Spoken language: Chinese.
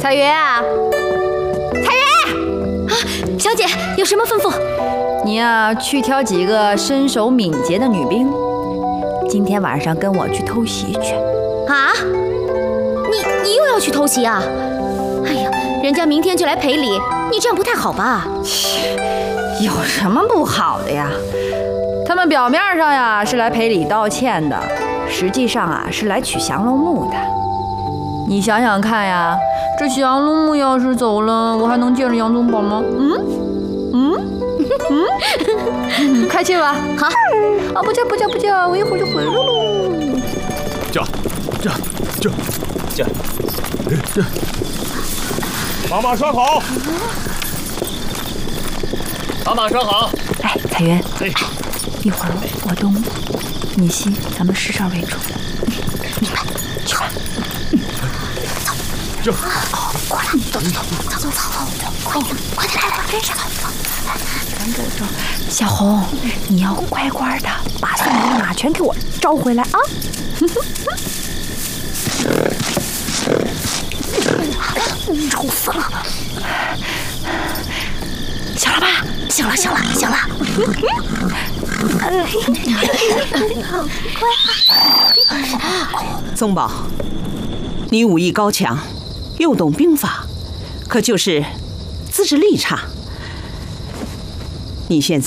彩云啊，彩云啊，小姐有什么吩咐？ 你呀，去挑几个身手敏捷的女兵，今天晚上跟我去偷袭去。 啊？你又要去偷袭啊？哎呀，人家明天就来赔礼，你这样不太好吧？ 切，有什么不好的呀？他们表面上呀是来赔礼道歉的，实际上啊是来取降龙木的。你想想看呀，这降龙木要是走了，我还能见着杨宗保吗？开去吧。 好。 啊，不叫，我一会儿就回来喽。 这，把马拴好。把马拴好。 哎，彩云，一会儿我东，你西，咱们10哨为主。 明白。去吧。 走。 过来，走，快点来，跟上。 走。小红，你要乖乖的把送来的马全给我招回来啊！ 臭死了！ 行了吧？ 行了。 宗保，你武艺高强，又懂兵法，可就是自制力差。你现在